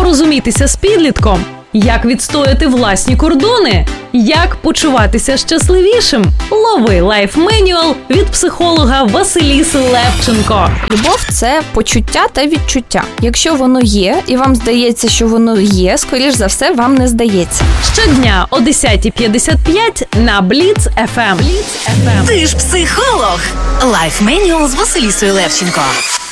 порозумітися з підлітком, як відстояти власні кордони, як почуватися щасливішим. Лови лайф-менюал від психолога Василіси Левченко. Любов – це почуття та відчуття. Якщо воно є, і вам здається, що воно є, скоріш за все, вам не здається. Щодня о 10:55 на Бліц FM. Ти ж психолог. Лайф-менюал з Василісою Левченко.